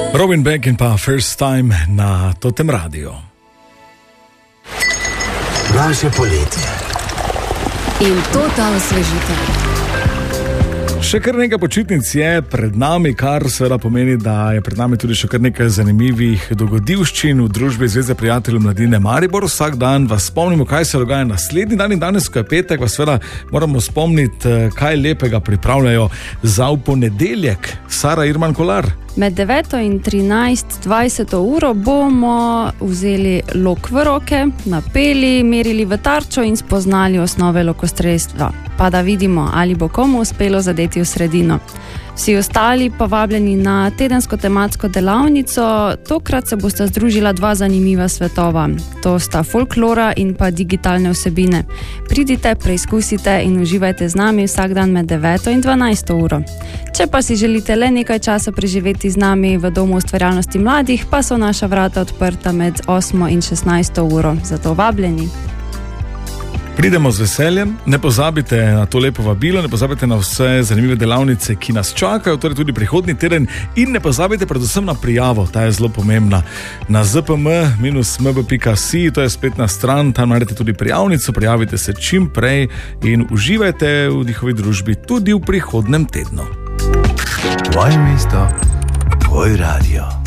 Robin Beck in pa First Time na Totem Radio. Naše poletje. In to ta osvežitev. Še kar nekaj počitnic je pred nami, kar seveda pomeni, da je pred nami tudi še kar nekaj zanimivih dogodivščin v družbi Zveze prijateljev mladine Maribor. Vsak dan vas spomnimo, kaj se dogaja naslednji dan in danes, ko je petek, vas seveda moramo spomniti, kaj lepega pripravljajo za v ponedeljek. Sara Irman Kolar. Med 9 in 13:20 uro bomo vzeli lok v roke, napeli, merili v tarčo in spoznali osnove lokostrelstva. Pa da vidimo, ali bo komu uspelo zadeti v sredino. Vsi ostali pa vabljeni na tedensko tematsko delavnico. Tokrat se bosta združila dva zanimiva svetova. To sta folklora in pa digitalne vsebine. Pridite, preizkusite in uživajte z nami vsak dan med 9 in 12 uro. Če pa si želite le nekaj časa preživeti z nami v Domu ustvarjalnosti mladih, pa so naša vrata odprta med 8 in 16 uro. Zato vabljeni. Pridemo z veseljem, ne pozabite na to lepo vabilo, ne pozabite na vse zanimive delavnice, ki nas čakajo, torej tudi prihodnji teden, in ne pozabite predvsem na prijavo, ta je zelo pomembna. Na zpm-mb.si, to je spletna stran, tam najdete tudi prijavnico, prijavite se čim prej in uživajte v njihovi družbi tudi v prihodnem tednu. Tvoje mesto, tvoj radio.